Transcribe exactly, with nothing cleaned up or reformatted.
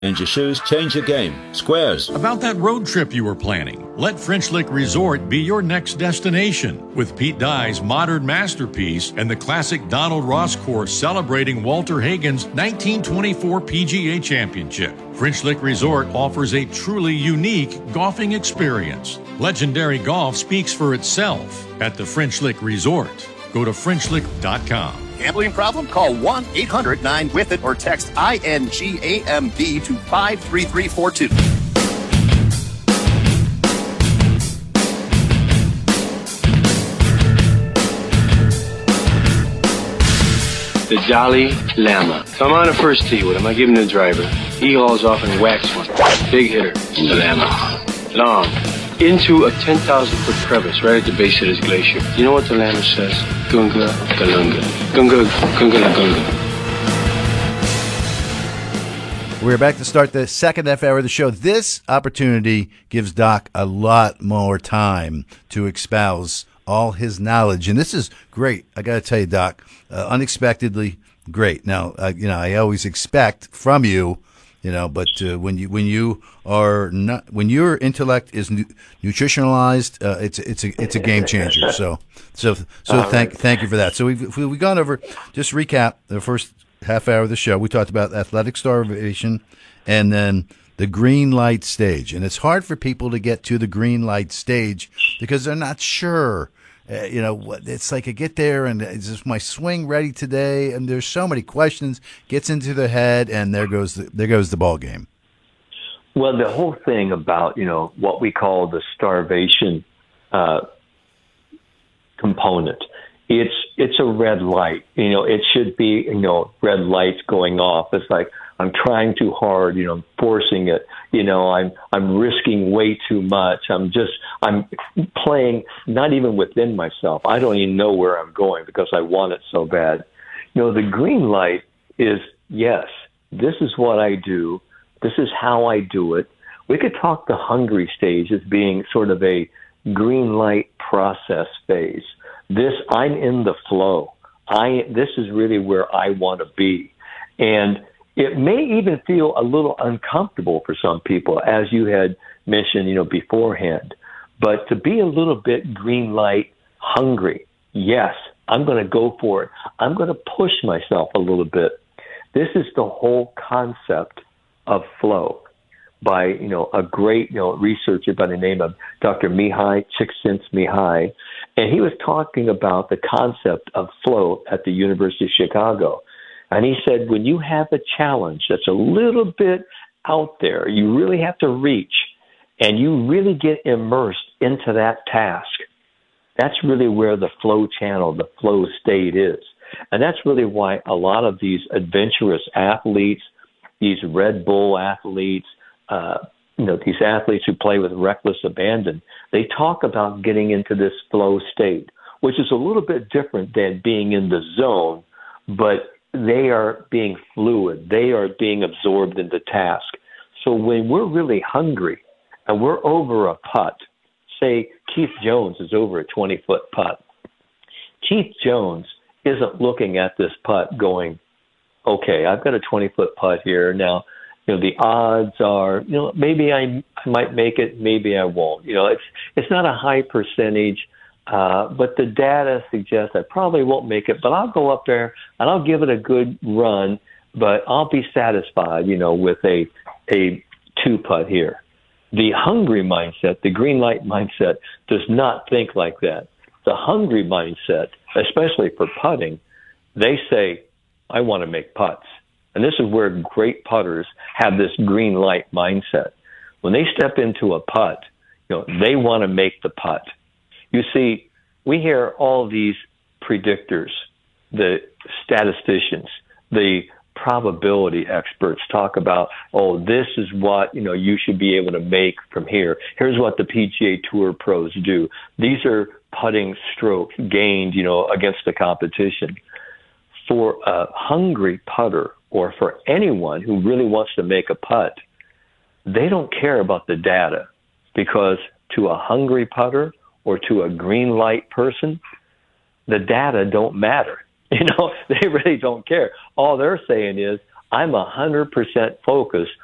Change your shoes, change your game. Squares. About that road trip you were planning, let French Lick Resort be your next destination. With Pete Dye's modern masterpiece and the classic Donald Ross course celebrating Walter Hagen's nineteen twenty-four P G A Championship, French Lick Resort offers a truly unique golfing experience. Legendary golf speaks for itself at the French Lick Resort. Go to French Lick dot com. Gambling problem? Call one eight hundred nine with it or text I N G A M B to five three three four two. The Jolly Llama. So I'm on the first tee with him. I give him the driver. He hauls off and whacks one. Big hitter. The Llama. Long. Into a ten thousand foot crevice right at the base of this glacier. You know what the Llama says? Gunga Galunga. Gunga Gunga La Gunga. We're back to start the second half hour of the show. This opportunity gives Doc a lot more time to espouse all his knowledge, and this is great. I got to tell you, Doc, uh, unexpectedly great. Now, uh, you know, I always expect from you, you know, but uh, when you when you are not when your intellect is nu- nutritionalized, uh, it's it's a it's a game changer. So so so all thank right. thank you for that. So we've we've gone over, just recap the first half hour of the show. We talked about athletic starvation and then the green light stage. And it's hard for people to get to the green light stage because they're not sure. Uh, you know, it's like I get there and is this my swing ready today? And there's so many questions, gets into their head, and there goes the, there goes the ball game. Well, the whole thing about, you know, what we call the starvation uh, component, it's it's a red light. You know, it should be, you know, red lights going off. It's like I'm trying too hard, you know, I'm forcing it. You know, I'm I'm risking way too much. I'm just I'm playing not even within myself. I don't even know where I'm going because I want it so bad. You know, the green light is, yes, this is what I do. This is how I do it. We could talk the hungry stage as being sort of a green light process phase. This, I'm in the flow. I this is really where I want to be. And it may even feel a little uncomfortable for some people, as you had mentioned, you know, beforehand. But to be a little bit green light hungry, yes, I'm going to go for it. I'm going to push myself a little bit. This is the whole concept of flow by, you know, a great, you know, researcher by the name of Doctor Mihai Csikszentmihalyi. And he was talking about the concept of flow at the University of Chicago. And he said, when you have a challenge that's a little bit out there, you really have to reach, and you really get immersed into that task, that's really where the flow channel, the flow state is. And that's really why a lot of these adventurous athletes, these Red Bull athletes, uh, you know, these athletes who play with reckless abandon, they talk about getting into this flow state, which is a little bit different than being in the zone, but they are being fluid. They are being absorbed in the task. So when we're really hungry and we're over a putt, say Keith Jones is over a twenty-foot putt, Keith Jones isn't looking at this putt going, okay, I've got a twenty-foot putt here. Now, you know, the odds are, you know, maybe I, I might make it, maybe I won't. You know, it's it's not a high percentage. Uh, but the data suggests I probably won't make it, but I'll go up there and I'll give it a good run, but I'll be satisfied, you know, with a, a two putt here. The hungry mindset, the green light mindset, does not think like that. The hungry mindset, especially for putting, they say, I want to make putts. And this is where great putters have this green light mindset. When they step into a putt, you know, they want to make the putt. You see, we hear all these predictors, the statisticians, the probability experts talk about, oh, this is what, you know, you should be able to make from here. Here's what the P G A Tour pros do. These are putting strokes gained, you know, against the competition. For a hungry putter or for anyone who really wants to make a putt, they don't care about the data because to a hungry putter or to a green light person, the data don't matter. You know, they really don't care. All they're saying is, I'm one hundred percent focused